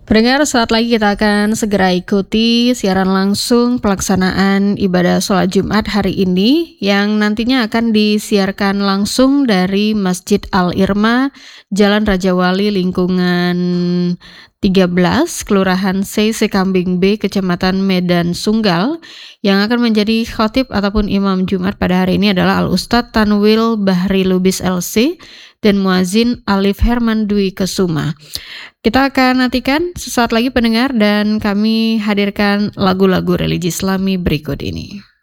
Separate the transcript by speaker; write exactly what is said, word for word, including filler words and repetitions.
Speaker 1: Pendengar, saat lagi kita akan segera ikuti siaran langsung pelaksanaan ibadah sholat Jumat hari ini yang nantinya akan disiarkan langsung dari Masjid Al-Irma, Jalan Raja Wali, lingkungan tiga belas, Kelurahan C, Sekambing B, Kecamatan Medan Sunggal. Yang akan menjadi khotib ataupun imam Jumat pada hari ini adalah Al-Ustadz Tanwil Bahri Lubis L C dan muazin Alif Herman Dwi Kesuma. Kita akan nantikan sesaat lagi pendengar, dan kami hadirkan lagu-lagu religi Islami berikut ini.